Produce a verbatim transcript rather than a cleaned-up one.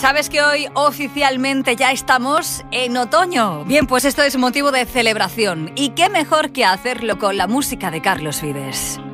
¿Sabes que hoy oficialmente ya estamos en otoño? Bien, pues esto es motivo de celebración. ¿Y qué mejor que hacerlo con la música de Carlos Vives?